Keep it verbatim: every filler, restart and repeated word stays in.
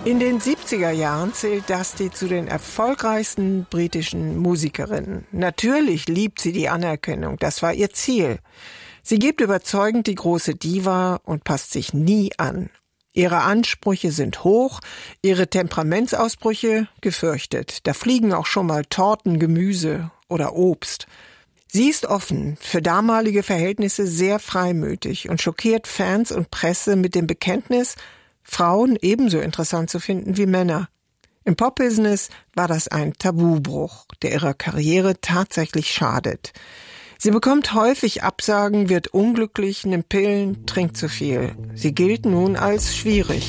In den siebziger Jahren zählt Dusty zu den erfolgreichsten britischen Musikerinnen. Natürlich liebt sie die Anerkennung, das war ihr Ziel. Sie gibt überzeugend die große Diva und passt sich nie an. Ihre Ansprüche sind hoch, ihre Temperamentsausbrüche gefürchtet. Da fliegen auch schon mal Torten, Gemüse oder Obst. Sie ist offen, für damalige Verhältnisse sehr freimütig und schockiert Fans und Presse mit dem Bekenntnis, Frauen ebenso interessant zu finden wie Männer. Im Popbusiness war das ein Tabubruch, der ihrer Karriere tatsächlich schadet. Sie bekommt häufig Absagen, wird unglücklich, nimmt Pillen, trinkt zu viel. Sie gilt nun als schwierig.